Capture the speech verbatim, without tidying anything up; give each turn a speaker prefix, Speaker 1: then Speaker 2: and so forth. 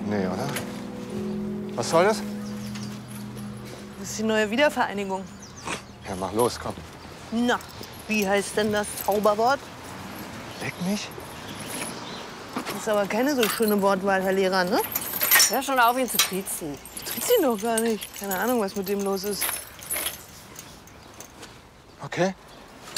Speaker 1: Nee, oder? Was soll das?
Speaker 2: Das ist die neue Wiedervereinigung.
Speaker 1: Ja, mach los, komm.
Speaker 2: Na, wie heißt denn das Zauberwort?
Speaker 1: Leck mich.
Speaker 2: Das ist aber keine so schöne Wortwahl, Herr Lehrer, ne?
Speaker 3: Hör schon auf, ihn zu triezen.
Speaker 2: Ich tritt ihn doch gar nicht. Keine Ahnung, was mit dem los ist.
Speaker 1: Okay.